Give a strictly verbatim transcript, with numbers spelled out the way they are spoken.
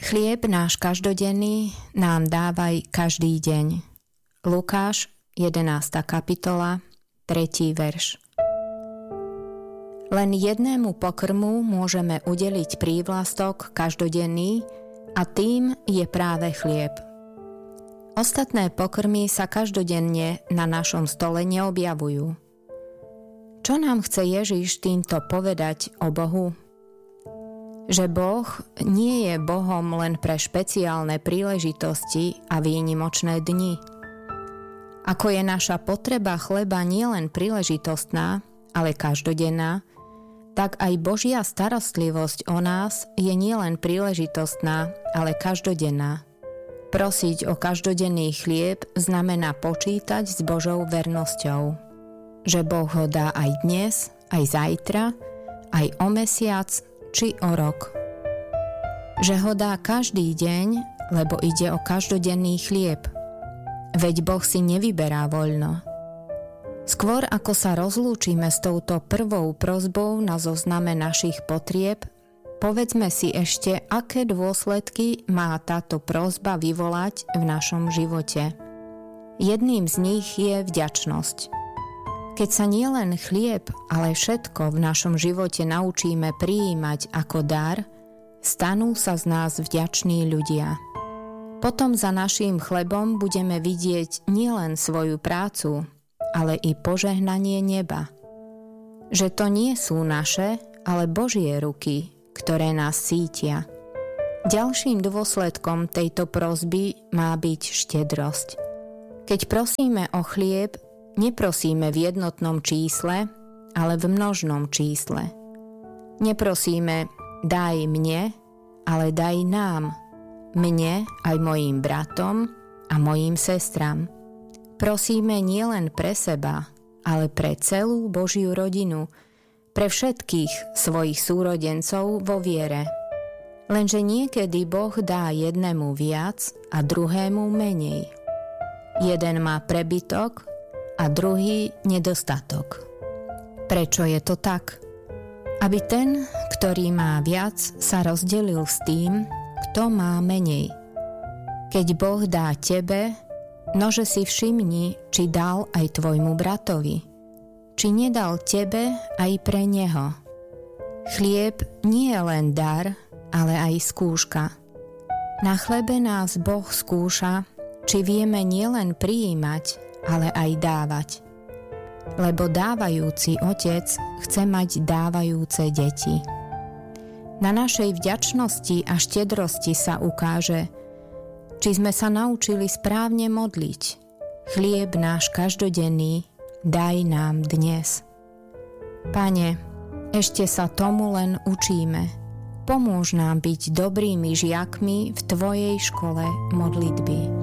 Chlieb náš každodenný nám dávaj každý deň. Lukáš, jedenásta kapitola, tretí verš. Len jednému pokrmu môžeme udeliť prívlastok každodenný a tým je práve chlieb. Ostatné pokrmy sa každodenne na našom stole neobjavujú. Čo nám chce Ježiš týmto povedať o Bohu? Že Boh nie je Bohom len pre špeciálne príležitosti a výnimočné dni. Ako je naša potreba chleba nielen príležitostná, ale každodenná, tak aj Božia starostlivosť o nás je nielen príležitostná, ale každodenná. Prosiť o každodenný chlieb znamená počítať s Božou vernosťou. Že Boh ho dá aj dnes, aj zajtra, aj o mesiac, či o rok. Že ho dá každý deň, lebo ide o každodenný chlieb. Veď Boh si nevyberá voľno. Skôr ako sa rozlúčime s touto prvou prosbou na zozname našich potrieb, povedzme si ešte, aké dôsledky má táto prosba vyvolať v našom živote. Jedným z nich je vďačnosť. Keď sa nielen chlieb, ale všetko v našom živote naučíme prijímať ako dar, stanú sa z nás vďační ľudia. Potom za naším chlebom budeme vidieť nielen svoju prácu, ale i požehnanie neba. Že to nie sú naše, ale Božie ruky, ktoré nás sítia. Ďalším dôsledkom tejto prosby má byť štedrosť. Keď prosíme o chlieb, neprosíme v jednotnom čísle, ale v množnom čísle. Neprosíme daj mne, ale daj nám, mne aj mojim bratom a mojim sestram. Prosíme nielen pre seba, ale pre celú Božiu rodinu, pre všetkých svojich súrodencov vo viere. Lenže niekedy Boh dá jednému viac a druhému menej. Jeden má prebytok a druhý nedostatok. Prečo je to tak? Aby ten, ktorý má viac, sa rozdelil s tým, kto má menej. Keď Boh dá tebe, nože si všimni, či dal aj tvojmu bratovi, či nedal tebe aj pre neho. Chlieb nie je len dar, ale aj skúška. Na chlebe nás Boh skúša, či vieme nielen prijímať, ale aj dávať. Lebo dávajúci otec chce mať dávajúce deti. Na našej vďačnosti a štedrosti sa ukáže, či sme sa naučili správne modliť. Chlieb náš každodenný daj nám dnes. Pane, ešte sa tomu len učíme. Pomôž nám byť dobrými žiakmi v Tvojej škole modlitby.